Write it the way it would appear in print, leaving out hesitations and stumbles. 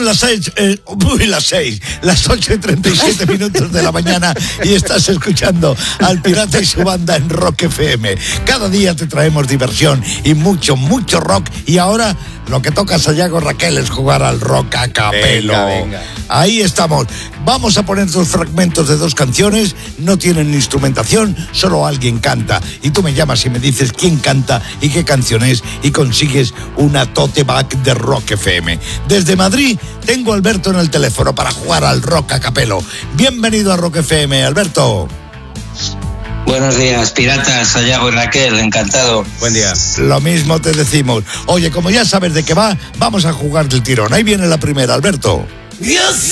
Son las 8:37 minutos de la mañana y estás escuchando al Pirata y su banda en Rock FM. Cada día te traemos diversión y mucho rock. Y ahora lo que toca a Sayago Raquel es jugar al rock a capelo. Venga. Ahí estamos. Vamos a poner dos fragmentos de dos canciones. No tienen instrumentación, solo alguien canta. Y tú me llamas y me dices quién canta y qué canción es y consigues una tote bag de Rock FM. Desde Madrid tengo a Alberto en el teléfono para jugar al rock a capelo. Bienvenido a Rock FM, Alberto. Buenos días, piratas, Sayago y Raquel, encantado. Buen día. Lo mismo te decimos. Oye, como ya sabes de qué va, vamos a jugar del tirón. Ahí viene la primera, Alberto. Yes,